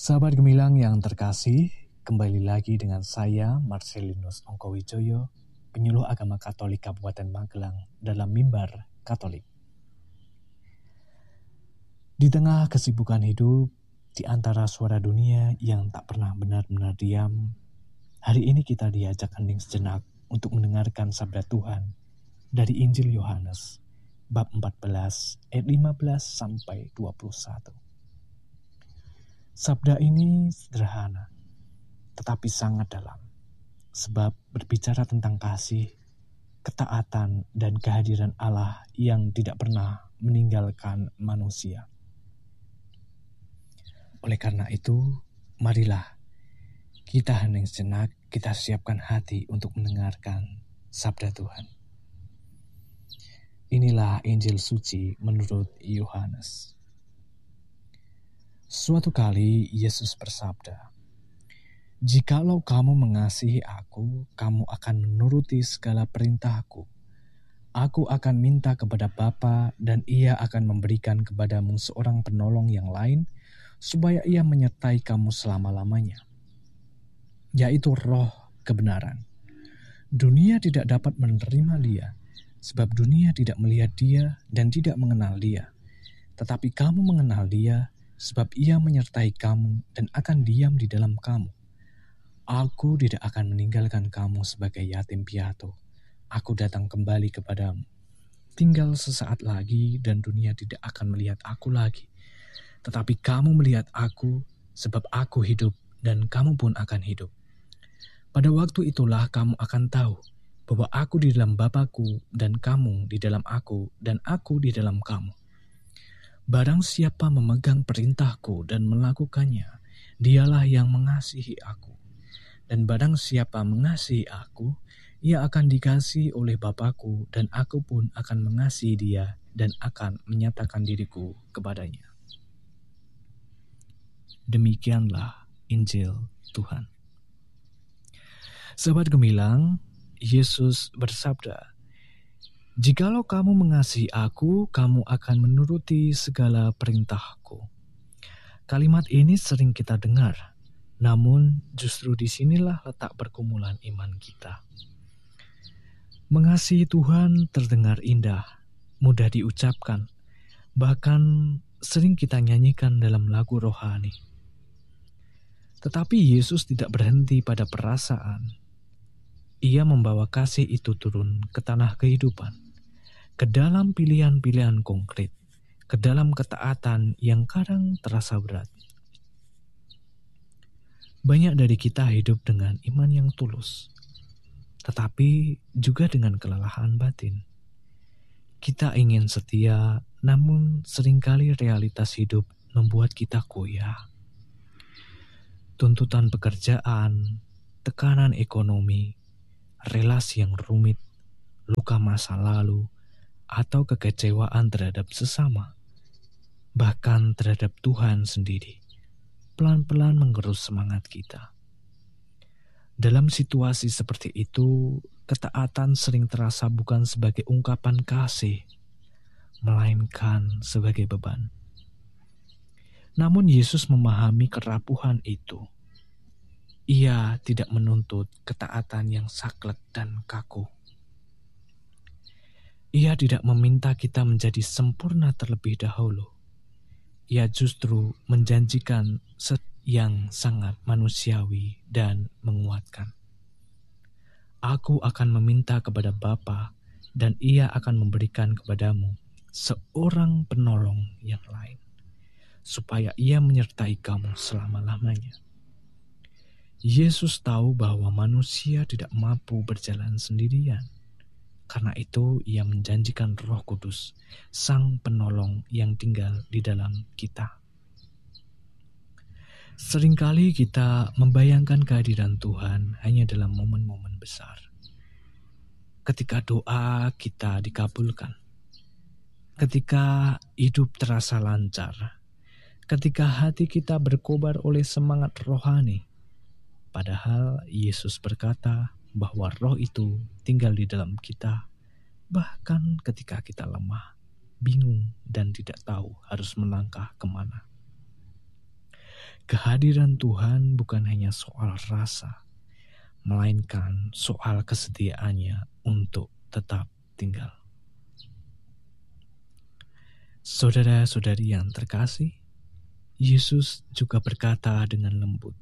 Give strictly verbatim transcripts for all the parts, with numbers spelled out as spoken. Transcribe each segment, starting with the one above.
Sahabat Gemilang yang terkasih, kembali lagi dengan saya, Marcelinus Ongkowijoyo, penyuluh agama Katolik Kabupaten Magelang dalam Mimbar Katolik. Di tengah kesibukan hidup, di antara suara dunia yang tak pernah benar-benar diam, hari ini kita diajak hening sejenak untuk mendengarkan sabda Tuhan dari Injil Yohanes, bab empat belas, ayat lima belas sampai dua puluh satu. Sabda ini sederhana, tetapi sangat dalam, sebab berbicara tentang kasih, ketaatan, dan kehadiran Allah yang tidak pernah meninggalkan manusia. Oleh karena itu, marilah kita hening sejenak, kita siapkan hati untuk mendengarkan sabda Tuhan. Inilah Injil suci menurut Yohanes. Suatu kali Yesus bersabda, "Jikalau kamu mengasihi aku, kamu akan menuruti segala perintahku. Aku akan minta kepada Bapa dan Ia akan memberikan kepadamu seorang penolong yang lain, supaya Ia menyertai kamu selama-lamanya, yaitu Roh kebenaran. Dunia tidak dapat menerima Dia, sebab dunia tidak melihat Dia dan tidak mengenal Dia. Tetapi kamu mengenal Dia, sebab Ia menyertai kamu dan akan diam di dalam kamu. Aku tidak akan meninggalkan kamu sebagai yatim piatu. Aku datang kembali kepadamu. Tinggal sesaat lagi dan dunia tidak akan melihat aku lagi. Tetapi kamu melihat aku, sebab aku hidup dan kamu pun akan hidup. Pada waktu itulah kamu akan tahu bahwa aku di dalam Bapa-Ku dan kamu di dalam aku dan aku di dalam kamu. Barang siapa memegang perintahku dan melakukannya, dialah yang mengasihi aku. Dan barang siapa mengasihi aku, ia akan dikasihi oleh Bapa-Ku, dan aku pun akan mengasihi dia dan akan menyatakan diriku kepadanya." Demikianlah Injil Tuhan. Sahabat Gemilang, Yesus bersabda, "Jikalau kamu mengasihi aku, kamu akan menuruti segala perintahku." Kalimat ini sering kita dengar, namun justru disinilah letak pergumulan iman kita. Mengasihi Tuhan terdengar indah, mudah diucapkan, bahkan sering kita nyanyikan dalam lagu rohani. Tetapi Yesus tidak berhenti pada perasaan. Ia membawa kasih itu turun ke tanah kehidupan, ke dalam pilihan-pilihan konkret, ke dalam ketaatan yang kadang terasa berat. Banyak dari kita hidup dengan iman yang tulus, tetapi juga dengan kelelahan batin. Kita ingin setia, namun seringkali realitas hidup membuat kita goyah. Tuntutan pekerjaan, tekanan ekonomi, relasi yang rumit, luka masa lalu, atau kekecewaan terhadap sesama, bahkan terhadap Tuhan sendiri, pelan-pelan mengerus semangat kita. Dalam situasi seperti itu, ketaatan sering terasa bukan sebagai ungkapan kasih, melainkan sebagai beban. Namun Yesus memahami kerapuhan itu. Ia tidak menuntut ketaatan yang saklek dan kaku. Ia tidak meminta kita menjadi sempurna terlebih dahulu. Ia justru menjanjikan set yang sangat manusiawi dan menguatkan. "Aku akan meminta kepada Bapa, dan Ia akan memberikan kepadamu seorang penolong yang lain, supaya Ia menyertai kamu selama-lamanya." Yesus tahu bahwa manusia tidak mampu berjalan sendirian. Karena itu ia menjanjikan Roh Kudus, Sang Penolong yang tinggal di dalam kita. Seringkali kita membayangkan kehadiran Tuhan hanya dalam momen-momen besar. Ketika doa kita dikabulkan, ketika hidup terasa lancar, ketika hati kita berkobar oleh semangat rohani. Padahal Yesus berkata bahwa roh itu tinggal di dalam kita, bahkan ketika kita lemah, bingung, dan tidak tahu harus melangkah kemana. Kehadiran Tuhan bukan hanya soal rasa, melainkan soal kesetiaannya untuk tetap tinggal. Saudara-saudari yang terkasih, Yesus juga berkata dengan lembut,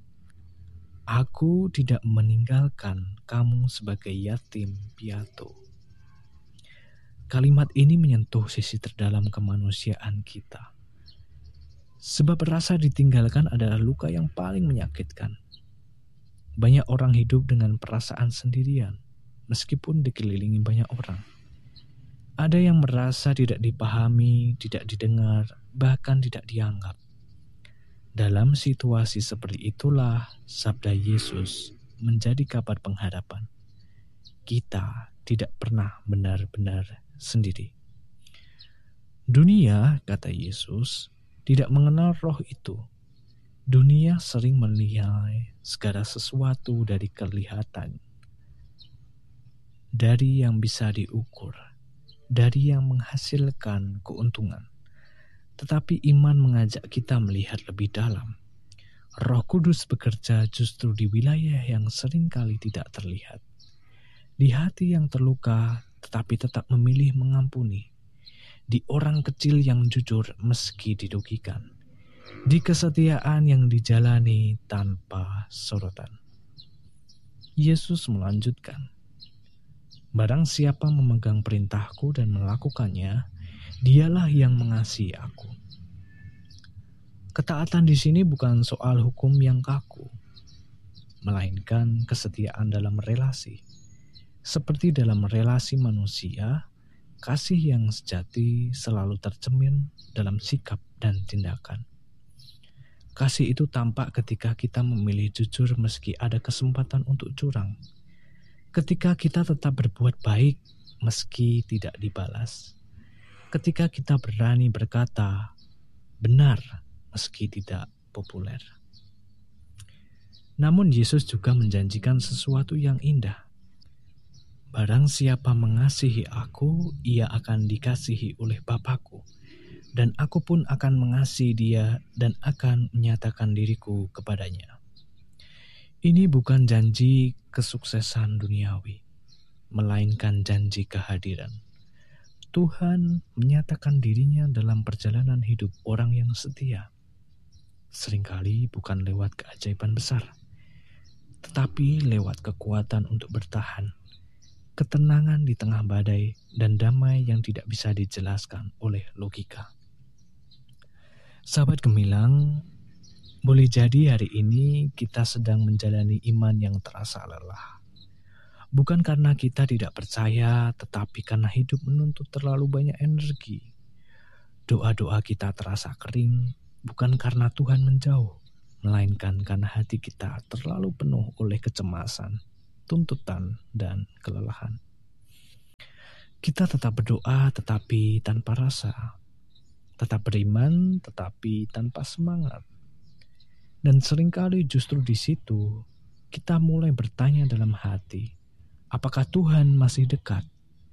"Aku tidak meninggalkan kamu sebagai yatim piatu." Kalimat ini menyentuh sisi terdalam kemanusiaan kita. Sebab rasa ditinggalkan adalah luka yang paling menyakitkan. Banyak orang hidup dengan perasaan sendirian, meskipun dikelilingi banyak orang. Ada yang merasa tidak dipahami, tidak didengar, bahkan tidak dianggap. Dalam situasi seperti itulah sabda Yesus menjadi kabar pengharapan. Kita tidak pernah benar-benar sendiri. Dunia, kata Yesus, tidak mengenal roh itu. Dunia sering menilai segala sesuatu dari kelihatan, dari yang bisa diukur, dari yang menghasilkan keuntungan. Tetapi iman mengajak kita melihat lebih dalam. Roh Kudus bekerja justru di wilayah yang seringkali tidak terlihat. Di hati yang terluka tetapi tetap memilih mengampuni. Di orang kecil yang jujur meski dirugikan. Di kesetiaan yang dijalani tanpa sorotan. Yesus melanjutkan, "Barang siapa memegang perintahku dan melakukannya, dialah yang mengasihi aku." Ketaatan di sini bukan soal hukum yang kaku, melainkan kesetiaan dalam relasi. Seperti dalam relasi manusia, kasih yang sejati selalu tercermin dalam sikap dan tindakan. Kasih itu tampak ketika kita memilih jujur meski ada kesempatan untuk curang. Ketika kita tetap berbuat baik meski tidak dibalas. Ketika kita berani berkata benar meski tidak populer. Namun Yesus juga menjanjikan sesuatu yang indah. Barang siapa mengasihi aku, ia akan dikasihi oleh Bapa-Ku. Dan aku pun akan mengasihi dia dan akan menyatakan diriku kepadanya. Ini bukan janji kesuksesan duniawi, melainkan janji kehadiran. Tuhan menyatakan dirinya dalam perjalanan hidup orang yang setia. Seringkali bukan lewat keajaiban besar, tetapi lewat kekuatan untuk bertahan, ketenangan di tengah badai, dan damai yang tidak bisa dijelaskan oleh logika. Sahabat Gemilang, boleh jadi hari ini kita sedang menjalani iman yang terasa lelah. Bukan karena kita tidak percaya, tetapi karena hidup menuntut terlalu banyak energi. Doa-doa kita terasa kering, bukan karena Tuhan menjauh, melainkan karena hati kita terlalu penuh oleh kecemasan, tuntutan, dan kelelahan. Kita tetap berdoa tetapi tanpa rasa. Tetap beriman, tetapi tanpa semangat. Dan seringkali justru di situ, kita mulai bertanya dalam hati, apakah Tuhan masih dekat?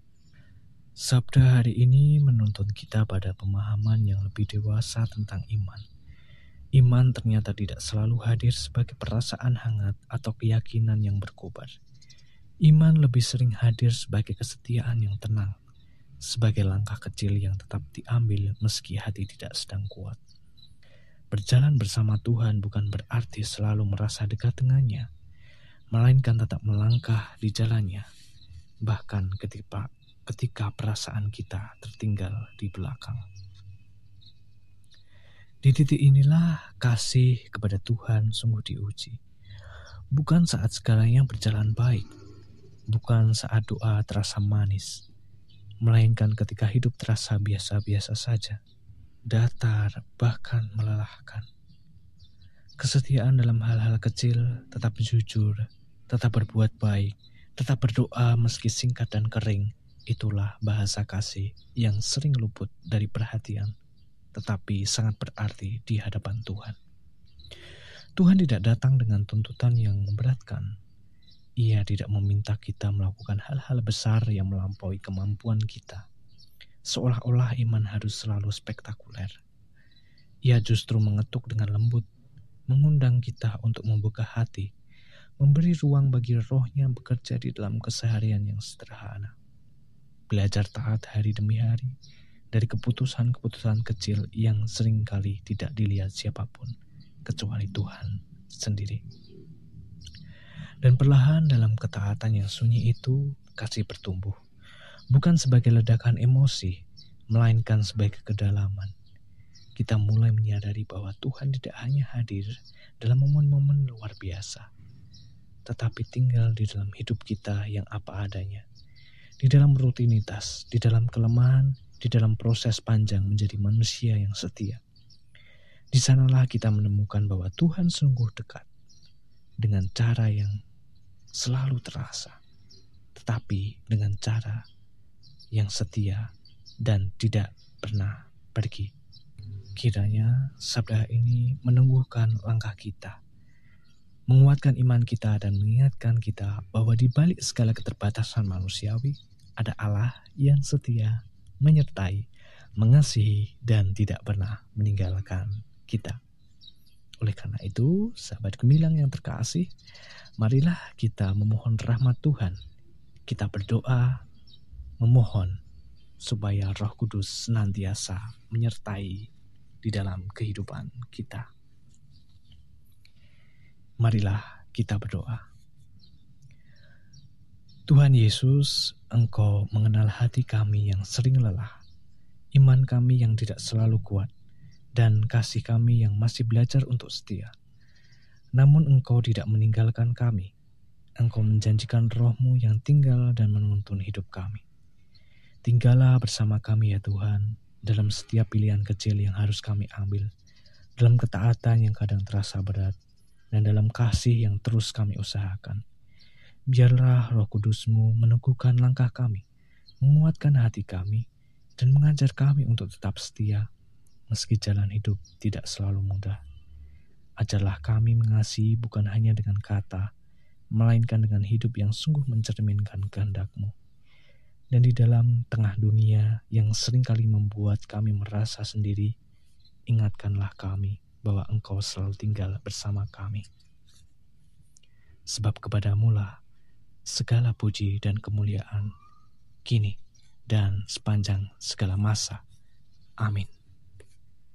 Sabda hari ini menuntun kita pada pemahaman yang lebih dewasa tentang iman. Iman ternyata tidak selalu hadir sebagai perasaan hangat atau keyakinan yang berkobar. Iman lebih sering hadir sebagai kesetiaan yang tenang, sebagai langkah kecil yang tetap diambil meski hati tidak sedang kuat. Berjalan bersama Tuhan bukan berarti selalu merasa dekat dengannya, melainkan tetap melangkah di jalannya, bahkan ketika, ketika perasaan kita tertinggal di belakang. Di titik inilah kasih kepada Tuhan sungguh diuji. Bukan saat segalanya berjalan baik, bukan saat doa terasa manis, melainkan ketika hidup terasa biasa-biasa saja, datar, bahkan melelahkan. Kesetiaan dalam hal-hal kecil, tetap jujur, tetap berbuat baik, tetap berdoa meski singkat dan kering, itulah bahasa kasih yang sering luput dari perhatian, tetapi sangat berarti di hadapan Tuhan. Tuhan tidak datang dengan tuntutan yang memberatkan. Ia tidak meminta kita melakukan hal-hal besar yang melampaui kemampuan kita. Seolah-olah iman harus selalu spektakuler. Ia justru mengetuk dengan lembut, mengundang kita untuk membuka hati, memberi ruang bagi Roh-Nya bekerja di dalam keseharian yang sederhana. Belajar taat hari demi hari dari keputusan-keputusan kecil yang seringkali tidak dilihat siapapun kecuali Tuhan sendiri. Dan perlahan dalam ketaatan yang sunyi itu, kasih bertumbuh. Bukan sebagai ledakan emosi, melainkan sebagai kedalaman. Kita mulai menyadari bahwa Tuhan tidak hanya hadir dalam momen-momen luar biasa, tetapi tinggal di dalam hidup kita yang apa adanya. Di dalam rutinitas, di dalam kelemahan, di dalam proses panjang menjadi manusia yang setia. Di sanalah kita menemukan bahwa Tuhan sungguh dekat dengan cara yang selalu terasa, tetapi dengan cara yang setia dan tidak pernah pergi. Kiranya sabda ini menumbuhkan langkah kita, menguatkan iman kita dan mengingatkan kita bahwa di balik segala keterbatasan manusiawi ada Allah yang setia, menyertai, mengasihi, dan tidak pernah meninggalkan kita. Oleh karena itu, sahabat gemilang yang terkasih, marilah kita memohon rahmat Tuhan. Kita berdoa, memohon supaya Roh Kudus senantiasa menyertai di dalam kehidupan kita. Marilah kita berdoa. Tuhan Yesus, Engkau mengenal hati kami yang sering lelah, iman kami yang tidak selalu kuat, dan kasih kami yang masih belajar untuk setia. Namun Engkau tidak meninggalkan kami. Engkau menjanjikan Roh-Mu yang tinggal dan menuntun hidup kami. Tinggallah bersama kami ya Tuhan, dalam setiap pilihan kecil yang harus kami ambil, dalam ketaatan yang kadang terasa berat, dan dalam kasih yang terus kami usahakan. Biarlah Roh Kudus-Mu meneguhkan langkah kami, menguatkan hati kami, dan mengajar kami untuk tetap setia, meski jalan hidup tidak selalu mudah. Ajarlah kami mengasihi bukan hanya dengan kata, melainkan dengan hidup yang sungguh mencerminkan kehendak-Mu. Dan di dalam tengah dunia yang seringkali membuat kami merasa sendiri, ingatkanlah kami bahwa Engkau selalu tinggal bersama kami. Sebab kepadamu lah segala puji dan kemuliaan, kini dan sepanjang segala masa. Amin.